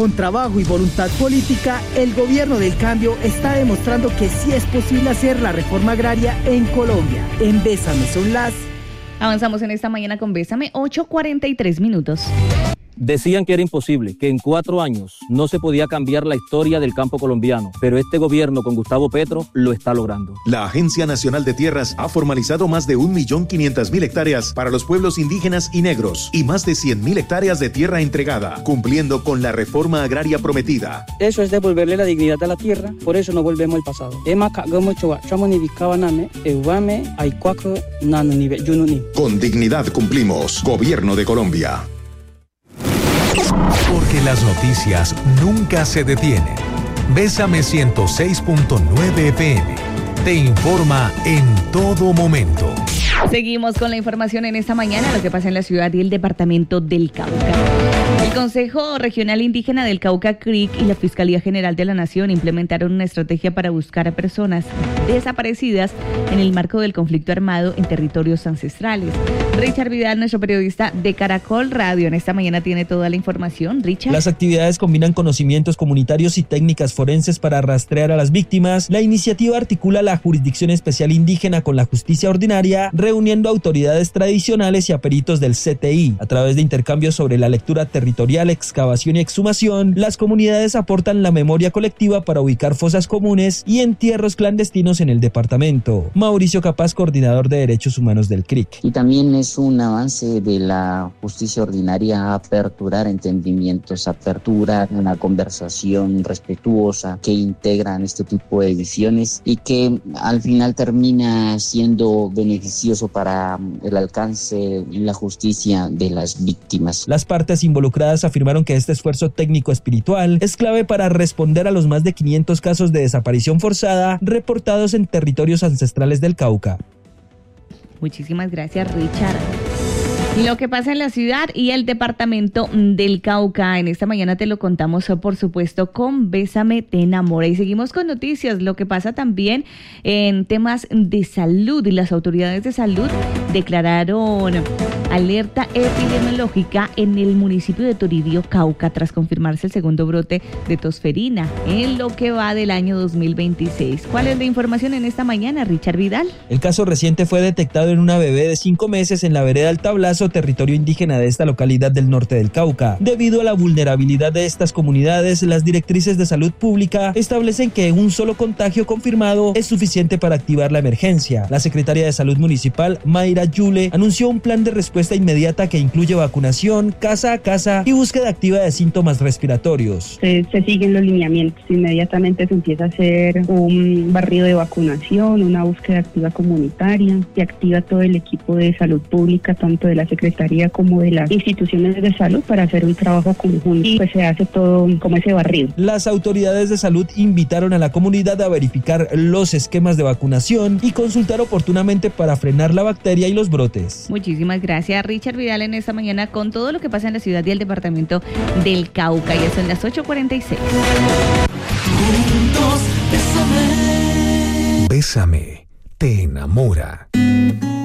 Con trabajo y voluntad política, el gobierno del cambio está demostrando que sí es posible hacer la reforma agraria en Colombia. En Bésame son las... Avanzamos en esta mañana con Bésame, 8:43. Decían que era imposible, que en 4 años no se podía cambiar la historia del campo colombiano, pero este gobierno con Gustavo Petro lo está logrando. La Agencia Nacional de Tierras ha formalizado más de 1.500.000 hectáreas para los pueblos indígenas y negros y más de 100.000 hectáreas de tierra entregada, cumpliendo con la reforma agraria prometida. Eso es devolverle la dignidad a la tierra, por eso no volvemos al pasado. Con dignidad cumplimos. Gobierno de Colombia. Porque las noticias nunca se detienen. Bésame 106.9 FM. Te informa en todo momento. Seguimos con la información en esta mañana, lo que pasa en la ciudad y el departamento del Cauca. El Consejo Regional Indígena del Cauca, CRIC, y la Fiscalía General de la Nación implementaron una estrategia para buscar a personas desaparecidas en el marco del conflicto armado en territorios ancestrales. Richard Vidal, nuestro periodista de Caracol Radio, en esta mañana tiene toda la información. Richard. Las actividades combinan conocimientos comunitarios y técnicas forenses para rastrear a las víctimas. La iniciativa articula la Jurisdicción Especial Indígena con la justicia ordinaria, reuniendo autoridades tradicionales y a peritos del CTI. A través de intercambios sobre la lectura territorial, excavación y exhumación, las comunidades aportan la memoria colectiva para ubicar fosas comunes y entierros clandestinos en el departamento. Mauricio Capaz, coordinador de Derechos Humanos del CRIC. Y también es un avance de la justicia ordinaria aperturar entendimientos, aperturar una conversación respetuosa que integran este tipo de visiones y que al final termina siendo beneficioso para el alcance y la justicia de las víctimas. Las partes involucradas afirmaron que este esfuerzo técnico-espiritual es clave para responder a los más de 500 casos de desaparición forzada reportados en territorios ancestrales del Cauca. Muchísimas gracias, Richard. Lo que pasa en la ciudad y el departamento del Cauca, en esta mañana te lo contamos, por supuesto, con Bésame te enamora. Y seguimos con noticias, lo que pasa también en temas de salud. Y las autoridades de salud declararon alerta epidemiológica en el municipio de Toribio, Cauca, tras confirmarse el segundo brote de tosferina en lo que va del año 2026. ¿Cuál es la información en esta mañana, Richard Vidal? El caso reciente fue detectado en una bebé de 5 meses en la vereda del Tablazo, territorio indígena de esta localidad del norte del Cauca. Debido a la vulnerabilidad de estas comunidades, las directrices de salud pública establecen que un solo contagio confirmado es suficiente para activar la emergencia. La secretaria de Salud Municipal, Mayra Yule, anunció un plan de respuesta inmediata que incluye vacunación, casa a casa y búsqueda activa de síntomas respiratorios. Se siguen los lineamientos, inmediatamente se empieza a hacer un barrido de vacunación, una búsqueda activa comunitaria, se activa todo el equipo de salud pública, tanto de la Secretaría como de las instituciones de salud, para hacer un trabajo conjunto y pues se hace todo como ese barrido. Las autoridades de salud invitaron a la comunidad a verificar los esquemas de vacunación y consultar oportunamente para frenar la bacteria y los brotes. Muchísimas gracias, Richard Vidal, en esta mañana con todo lo que pasa en la ciudad y el departamento del Cauca. Ya son las 8:46. Bésame te enamora.